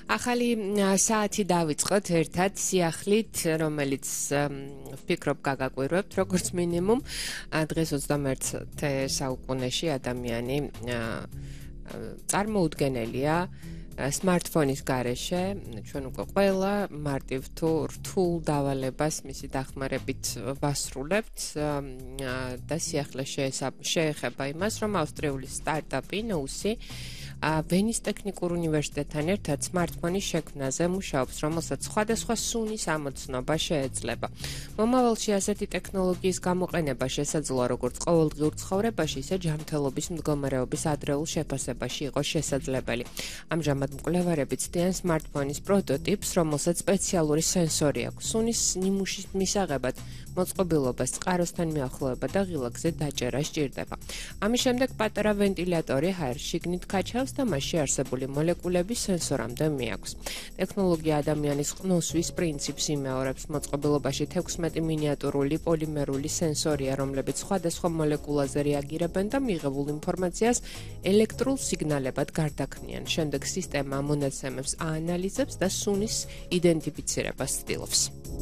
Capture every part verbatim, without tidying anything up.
ახალი საათი დავიწყოთ ერთად სიახლით, რომელიც ვფიქრობ გაგაკვირვებთ, როგორც მინიმუმ დღეს ოცდამეერთე საუკუნეში ადამიანი წარმოუდგენელია smartphone-ის გარეშე, ჩვენ უკვე ყველა მარტივ თუ რთულ დავალებას მისი დახმარებით ვასრულებთ და სიახლე შეეხება იმას, რომ ავსტრიული სტარტაპი ნოუსი ვენის ტექნიკურ უნივერსიტეტთან ერთად smartphone-ის შექმნაზე მუშაობს, რომელსაც სხვადასხვა სუნის ამოცნობა შეეძლება. მომავალში ასეთი ტექნოლოგიის გამოყენება შესაძლოა როგორც ყოველდღიურ ცხოვრებაში, ისე ჯანმრთელობის მდგომარეობის ადრეულ შეფასებაში იყოს შესაძლებელი. ამჟამად მკვლევარები ცდიან smartphone-ის პროტოტიპს, რომელსაც სპეციალური სენსორი აქვს. სუნის ნიმუშის მისაღებად მოწყობილობას წყაროსთან მიახლოება და ღილაკზე დაჭერა სჭირდება. ამის შემდეგ პატარა ვენტილატორი ჰაერს შიგნით გაჩავს და მასში არსებული მოლეკულების სენსორამდე მიაქვს. ტექნოლოგია ადამიანის ყნოსვის პრინციპს იმეორებს. მოწყობილობაში თექვსმეტი მინიატურული პოლიმერული სენსორია, რომლებიც სხვადასხვა მოლეკულაზე რეაგირებენ და მიღებულ ინფორმაციას ელექტრულ სიგნალებად გარდაქმნიან. შემდეგ სისტემა მონაცემებს აანალიზებს და სუნის იდენტიფიცირებას ცდილობს.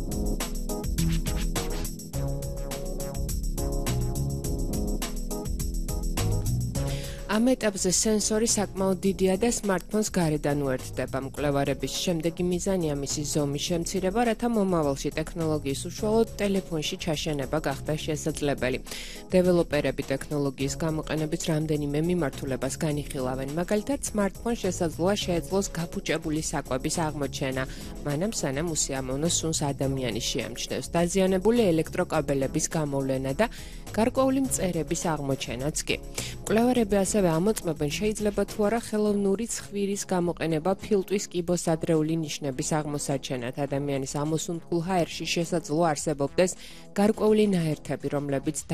ამ ეტაპზე სენსორი საკმაოდ დიდია და smartphone-ს გარედან უერთდება. მკვლევარების შემდეგი მიზანია მისი ზომის შემცირება, რათა მომავალში ტექნოლოგიის უშუალოდ ტელეფონში ჩაშენება გახდეს შესაძლებელი. დეველოპერები ტექნოლოგიის გამოყენებით რამდენიმე მიმართულებას განიხილავენ. მაგალითად, smartphone შესაძლოა შეეძლოს გაფუჭებული საკვების აღმოჩენა, მანამ სანამ უსიამოვნო სუნს ადამიანი შეამჩნევს. დაზიანებული ელექტროკაბელების გამოვლენა და გარკვეული მწერების აღმოჩენაც კი. მკვლევარები ასევე ამოწმებენ, შეიძლება თუ არა ხელოვნური ცხვირის გამოყენება ფილტვის კიბოს ადრეული ნიშნების აღმოსაჩენად. ადამიანის ამოსუნთქულ ჰაერში შესაძლოა არსებობდეს გარკვეული ნაერთები, რომლებიც